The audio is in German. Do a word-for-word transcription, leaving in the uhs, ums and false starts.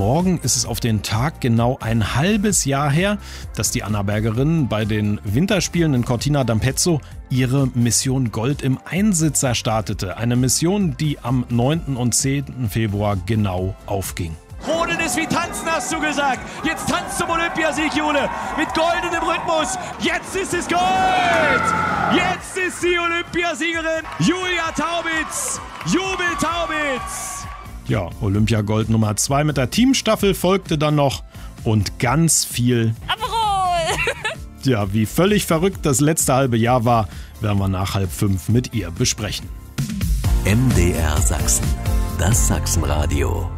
morgen ist es auf den Tag genau ein halbes Jahr her, dass die Annabergerinnen bei den Winterspielen in Cortina d'Ampezzo ihre Mission Gold im Einsitzer startete. Eine Mission, die am neunten und zehnten Februar genau aufging. Rodeln ist wie tanzen, hast du gesagt. Jetzt tanzt zum Olympiasieg, Jule. Mit goldenem Rhythmus. Jetzt ist es Gold. Jetzt ist die Olympiasiegerin Julia Taubitz. Jubel Taubitz. Ja, Olympiagold Nummer zwei mit der Teamstaffel folgte dann noch und ganz viel Aperol. Ja, wie völlig verrückt das letzte halbe Jahr war, werden wir nach halb fünf mit ihr besprechen. M D R Sachsen, das Sachsenradio.